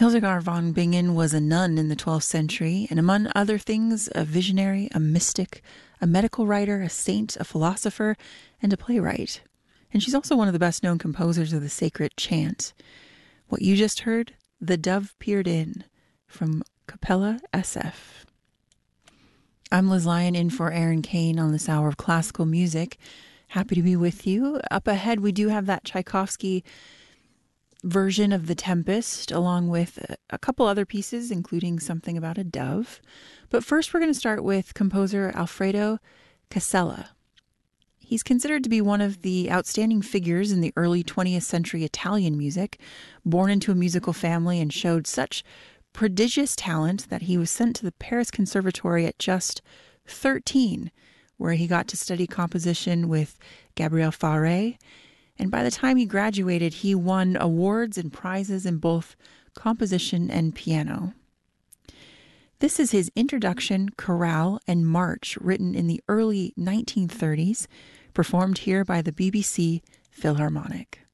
Hildegard von Bingen was a nun in the 12th century, and among other things, a visionary, a mystic, a medical writer, a saint, a philosopher, and a playwright. And she's also one of the best-known composers of the sacred chant. What you just heard, The Dove Peered In, from Capella SF. I'm Liz Lyon in for Aaron Kane on this hour of classical music. Happy to be with you. Up ahead, we do have that Tchaikovsky version of The Tempest, along with a couple other pieces, including something about a dove. But first, we're going to start with composer Alfredo Casella. He's considered to be one of the outstanding figures in the early 20th century Italian music, born into a musical family and showed such prodigious talent that he was sent to the Paris Conservatory at just 13, where he got to study composition with Gabriel Fauré. And by the time he graduated, he won awards and prizes in both composition and piano. This is his introduction, chorale, and march, written in the early 1930s, performed here by the BBC Philharmonic.